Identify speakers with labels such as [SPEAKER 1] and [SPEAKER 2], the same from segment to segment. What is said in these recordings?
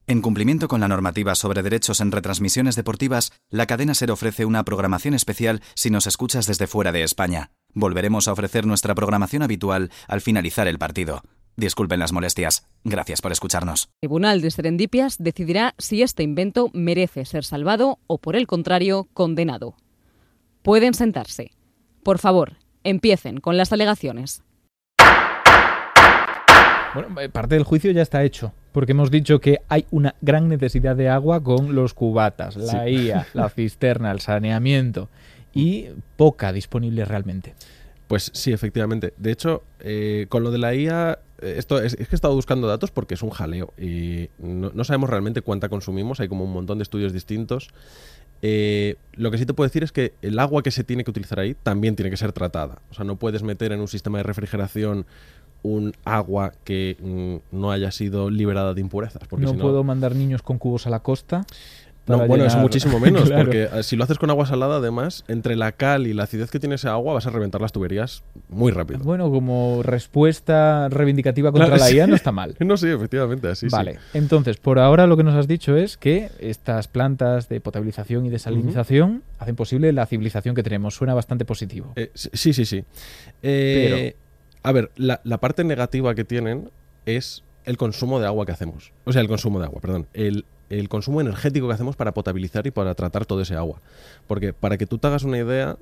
[SPEAKER 1] En cumplimiento con la normativa sobre derechos en retransmisiones deportivas, la cadena SER ofrece una programación especial si nos escuchas desde fuera de España. Volveremos a ofrecer nuestra programación habitual al finalizar el partido. Disculpen las molestias. Gracias por escucharnos.
[SPEAKER 2] El Tribunal de Serendipias decidirá si este invento merece ser salvado o, por el contrario, condenado. Pueden sentarse. Por favor, empiecen con las alegaciones.
[SPEAKER 3] Bueno, parte del juicio ya está hecho, porque hemos dicho que hay una gran necesidad de agua con los cubatas, la IA, la cisterna, el saneamiento y poca disponible realmente.
[SPEAKER 4] Pues sí, efectivamente. De hecho, con lo de la IA, esto es que he estado buscando datos porque es un jaleo y no sabemos realmente cuánta consumimos, hay como un montón de estudios distintos. Lo que sí te puedo decir es que el agua que se tiene que utilizar ahí también tiene que ser tratada. O sea, no puedes meter en un sistema de refrigeración un agua que no haya sido liberada de impurezas. Porque
[SPEAKER 3] no
[SPEAKER 4] si no
[SPEAKER 3] puedo mandar niños con cubos a la costa.
[SPEAKER 4] No, bueno,
[SPEAKER 3] llenar...
[SPEAKER 4] eso muchísimo menos,
[SPEAKER 3] claro.
[SPEAKER 4] Porque si lo haces con agua salada, además, entre la cal y la acidez que tiene ese agua, vas a reventar las tuberías muy rápido.
[SPEAKER 3] Bueno, como respuesta reivindicativa contra la IA no está mal.
[SPEAKER 4] No, sí, efectivamente, así
[SPEAKER 3] vale,
[SPEAKER 4] sí.
[SPEAKER 3] Entonces, por ahora lo que nos has dicho es que estas plantas de potabilización y desalinización hacen posible la civilización que tenemos. Suena bastante positivo.
[SPEAKER 4] Sí.
[SPEAKER 3] Pero...
[SPEAKER 4] A ver, la parte negativa que tienen es el consumo de agua que hacemos. O sea, el consumo de agua, perdón. El consumo energético que hacemos para potabilizar y para tratar todo ese agua. Porque para que tú te hagas una idea,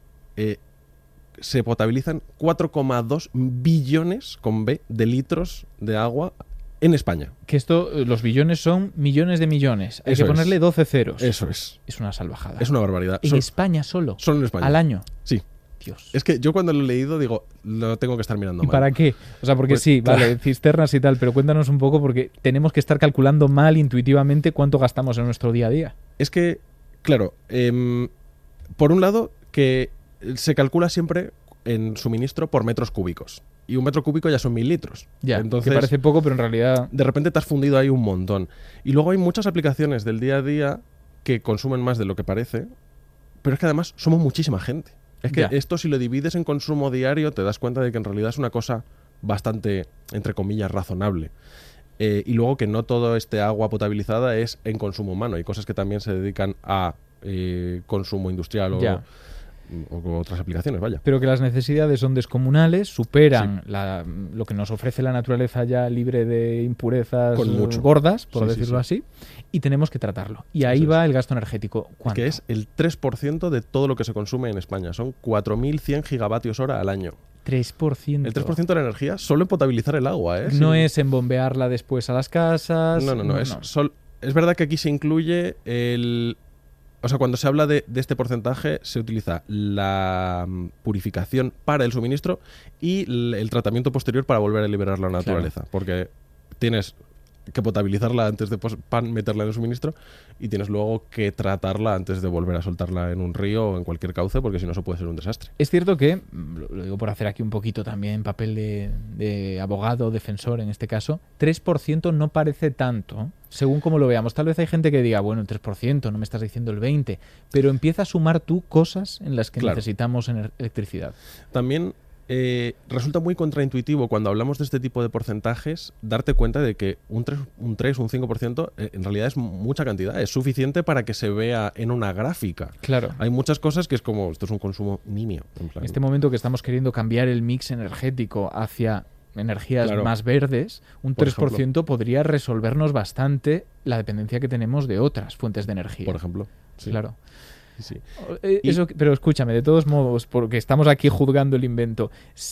[SPEAKER 4] se potabilizan 4,2 billones con B de litros de agua en España.
[SPEAKER 3] Que esto, los billones son millones de millones. Hay que ponerle 12 ceros.
[SPEAKER 4] Eso es.
[SPEAKER 3] Es una salvajada.
[SPEAKER 4] Es una barbaridad.
[SPEAKER 3] En España solo.
[SPEAKER 4] Solo en España.
[SPEAKER 3] Al año.
[SPEAKER 4] Sí.
[SPEAKER 3] Dios.
[SPEAKER 4] Es que yo cuando lo he leído digo, lo tengo que estar mirando
[SPEAKER 3] ¿Y
[SPEAKER 4] mal.
[SPEAKER 3] para qué? O sea, porque
[SPEAKER 4] pues,
[SPEAKER 3] sí,
[SPEAKER 4] claro.
[SPEAKER 3] Vale, cisternas y tal, pero cuéntanos un poco porque tenemos que estar calculando mal intuitivamente cuánto gastamos en nuestro día a día.
[SPEAKER 4] Es que, claro, por un lado, que se calcula siempre en suministro por metros cúbicos. Y un metro cúbico ya son 1000 litros.
[SPEAKER 3] Ya,
[SPEAKER 4] entonces,
[SPEAKER 3] que parece poco, pero en realidad...
[SPEAKER 4] De repente te has fundido ahí un montón. Y luego hay muchas aplicaciones del día a día que consumen más de lo que parece, pero es que además somos muchísima gente. Es que esto, si lo divides en consumo diario, te das cuenta de que en realidad es una cosa bastante, entre comillas, razonable. Y luego que no todo este agua potabilizada es en consumo humano. Hay cosas que también se dedican a consumo industrial o otras aplicaciones, vaya.
[SPEAKER 3] Pero que las necesidades son descomunales, superan lo que nos ofrece la naturaleza ya libre de impurezas gordas, por decirlo así, y tenemos que tratarlo. Y ahí va el gasto energético. ¿Cuánto?
[SPEAKER 4] Que es el 3% de todo lo que se consume en España. Son 4.100 gigavatios hora al año.
[SPEAKER 3] 3%.
[SPEAKER 4] El 3% de la energía solo en potabilizar el agua, ¿eh?
[SPEAKER 3] No es en bombearla después a las casas.
[SPEAKER 4] No. Es verdad que aquí se incluye el... O sea, cuando se habla de este porcentaje, se utiliza la purificación para el suministro y el tratamiento posterior para volver a liberarla a la naturaleza. Claro. Porque tienes que potabilizarla antes de meterla en el suministro y tienes luego que tratarla antes de volver a soltarla en un río o en cualquier cauce, porque si no, eso puede ser un desastre.
[SPEAKER 3] Es cierto que, lo digo por hacer aquí un poquito también papel de abogado, defensor en este caso, 3% no parece tanto, según como lo veamos. Tal vez hay gente que diga, bueno, el 3%, no me estás diciendo el 20%, pero empieza a sumar tú cosas en las que necesitamos electricidad.
[SPEAKER 4] También resulta muy contraintuitivo cuando hablamos de este tipo de porcentajes darte cuenta de que un 3, un 5% en realidad es mucha cantidad, es suficiente para que se vea en una gráfica.
[SPEAKER 3] Claro.
[SPEAKER 4] Hay muchas cosas que es como, esto es un consumo nimio.
[SPEAKER 3] En este momento que estamos queriendo cambiar el mix energético hacia energías más verdes, un 3% podría resolvernos bastante la dependencia que tenemos de otras fuentes de energía.
[SPEAKER 4] Por ejemplo. Sí.
[SPEAKER 3] Claro.
[SPEAKER 4] Sí.
[SPEAKER 3] Eso, pero escúchame, de todos modos, porque estamos aquí juzgando el invento,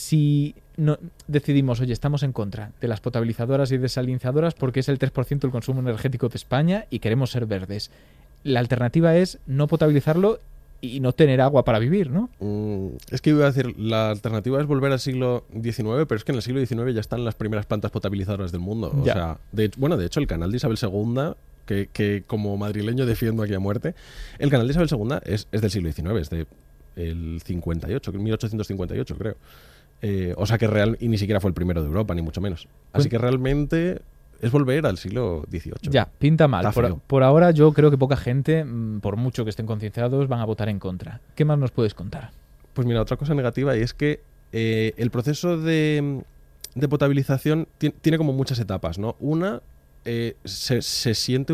[SPEAKER 3] si no decidimos, oye, estamos en contra de las potabilizadoras y desalinizadoras porque es el 3% del consumo energético de España y queremos ser verdes, la alternativa es no potabilizarlo y no tener agua para vivir, ¿no?
[SPEAKER 4] Es que iba a decir, la alternativa es volver al siglo XIX, pero es que en el siglo XIX ya están las primeras plantas potabilizadoras del mundo. O sea, de hecho, el canal de Isabel II... Que como madrileño defiendo aquí a muerte, el canal de Isabel II es del siglo XIX, es del 58, 1858 creo. O sea que y ni siquiera fue el primero de Europa, ni mucho menos. Así que realmente es volver al siglo XVIII.
[SPEAKER 3] Ya, pinta mal. Por ahora yo creo que poca gente, por mucho que estén concienciados, van a votar en contra. ¿Qué más nos puedes contar?
[SPEAKER 4] Pues mira, otra cosa negativa y es que el proceso de potabilización tiene como muchas etapas, ¿no? Una, se siente